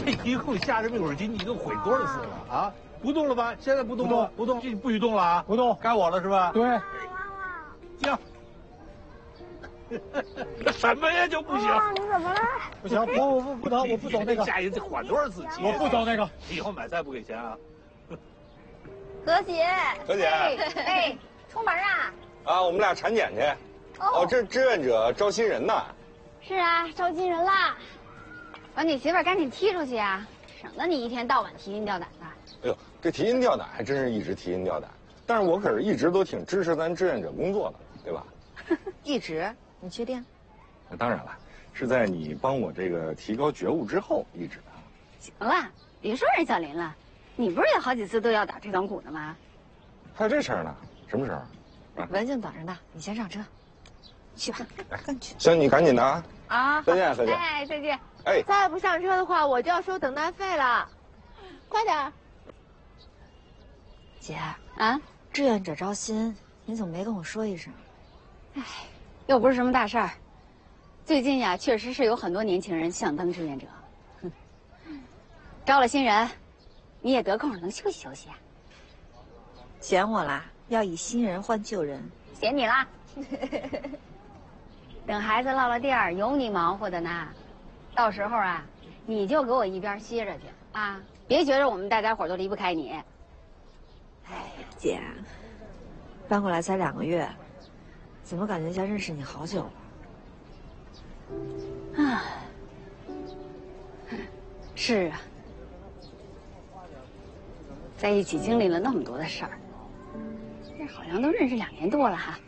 这一共下这灭火器，你都毁多少次了啊？不动了吧？现在不动了，不动，不许动了啊！ 不动， 该我了是吧？ 对。 行。什么呀就不行？ 你怎么了？ 不行，我不能，我不走那个。 下一次缓多少次气？ 我不走那个。 以后买菜不给钱啊？ 何姐， 何姐， 哎，出门啊？ 啊，我们俩产检去。哦，这志愿者招新人呢。 是啊，招新人啦。把你媳妇赶紧踢出去啊，省得你一天到晚提心吊胆的。 哎呦，这提心吊胆还真是一直提心吊胆，但是我可是一直都挺支持咱志愿者工作的，对吧？ 一直？你确定？ 那当然了，是在你帮我这个提高觉悟之后一直的。 行了，别说人小林了，你不是有好几次都要打退堂鼓的吗？ 还有这事儿呢？什么时候？ 文静等着呢，你先上车，去吧，跟去。 行，你赶紧的啊！ 啊， 再见，何姐。 哎，再见。 哎， 再不上车的话，我就要收等待费了。快点。姐啊，志愿者招新，你怎么没跟我说一声？ 哎，又不是什么大事儿。最近呀，确实是有很多年轻人想当志愿者。招了新人，你也得空能休息休息啊。 嫌我啦？要以新人换旧人？ 嫌你啦。等孩子落了地儿，有你忙活的呢。到时候啊，你就给我一边歇着去啊，别觉着我们大家伙都离不开你。 哎呀，姐，搬过来才2个月，怎么感觉像认识你好久了？ 啊，是啊，在一起经历了那么多的事儿，这好像都认识2年多了哈。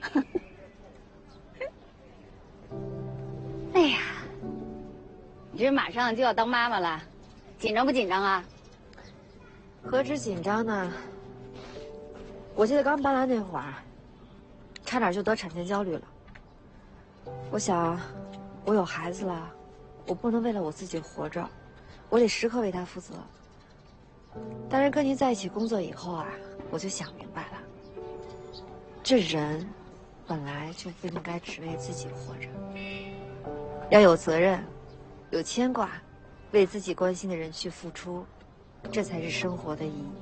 哎呀，你这马上就要当妈妈了，紧张不紧张啊？ 何止紧张呢？我记得刚搬来那会儿，差点就得产前焦虑了。我想，我有孩子了，我不能为了我自己活着，我得时刻为他负责。但是跟您在一起工作以后啊，我就想明白了，这人本来就不应该只为自己活着，要有责任，有牵挂，为自己关心的人去付出，这才是生活的意义。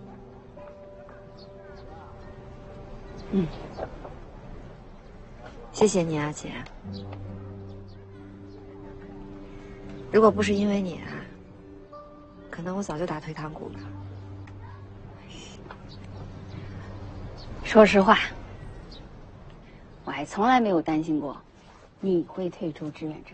嗯，谢谢你啊，姐。如果不是因为你啊，可能我早就打退堂鼓了。 说实话，我还从来没有担心过你会退出志愿者。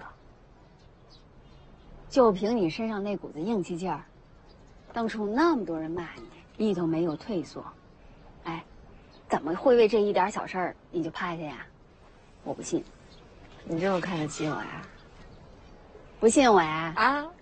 就凭你身上那股子硬气劲儿，当初那么多人骂你，你都没有退缩。哎，怎么会为这一点小事儿你就趴下呀？我不信。 你这么看得起我呀？ 不信我呀？ 啊！